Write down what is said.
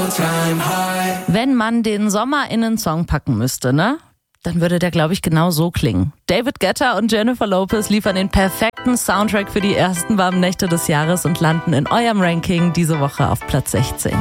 all-time high. Wenn man den Sommer in einen Song packen müsste, ne? Dann würde der, glaube ich, genau so klingen. David Guetta und Jennifer Lopez liefern den perfekten Soundtrack für die ersten warmen Nächte des Jahres und landen in eurem Ranking diese Woche auf Platz 16.